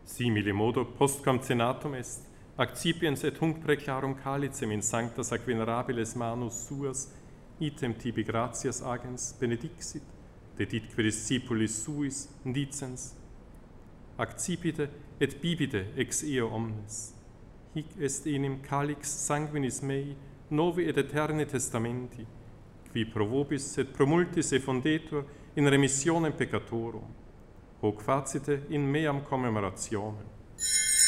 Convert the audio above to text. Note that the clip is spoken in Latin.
Simile modo postquam cenatum est, accipiens et hunc preclarum calicem in sanctas ac venerabiles manus suas, item tibi gratias agens benedixit, deditque discipulis suis dicens, accipite et bibite ex eo omnes. Hic est enim calix sanguinis mei, novi et eterni testamenti, qui pro vobis et pro multis effundetur in remissionem peccatorum, hoc facite in meam commemorationem.